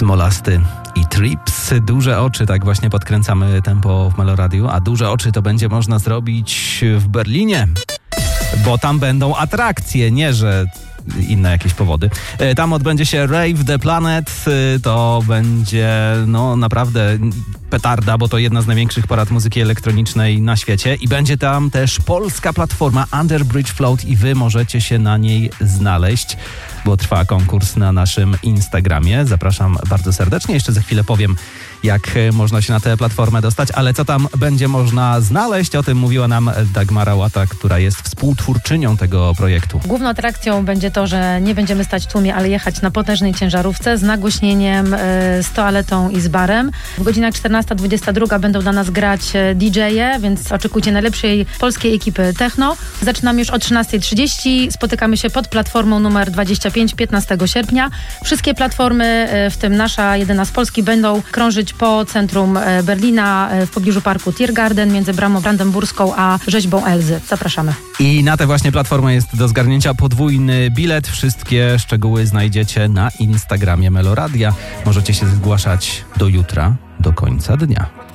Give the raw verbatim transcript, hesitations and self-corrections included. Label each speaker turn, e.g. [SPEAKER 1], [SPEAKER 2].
[SPEAKER 1] Smolasty i Trips. Duże oczy, tak właśnie podkręcamy tempo w Meloradiu, a duże oczy to będzie można zrobić w Berlinie, bo tam będą atrakcje, nie że inne jakieś powody. Tam odbędzie się Rave the Planet, to będzie no naprawdę petarda, bo to jedna z największych parad muzyki elektronicznej na świecie i będzie tam też polska platforma Underbridge Float i wy możecie się na niej znaleźć, bo trwa konkurs na naszym Instagramie. Zapraszam bardzo serdecznie. Jeszcze za chwilę powiem, jak można się na tę platformę dostać, ale co tam będzie można znaleźć, o tym mówiła nam Dagmara Łata, która jest współtwórczynią tego projektu.
[SPEAKER 2] Główną atrakcją będzie to, że nie będziemy stać w tłumie, ale jechać na potężnej ciężarówce z nagłośnieniem, z toaletą i z barem. W godzinach czternasta dwudziesta druga będą dla nas grać D J-e, więc oczekujcie najlepszej polskiej ekipy techno. Zaczynamy już o trzynasta trzydzieści. Spotykamy się pod platformą numer dwadzieścia pięć piętnastego sierpnia. Wszystkie platformy, w tym nasza, jedyna z Polski, będą krążyć po centrum Berlina, w pobliżu parku Tiergarten, między bramą brandenburską a rzeźbą Elzy. Zapraszamy.
[SPEAKER 1] I na tę właśnie platformę jest do zgarnięcia podwójny bilet. Wszystkie szczegóły znajdziecie na Instagramie Meloradia. Możecie się zgłaszać do jutra, do końca dnia.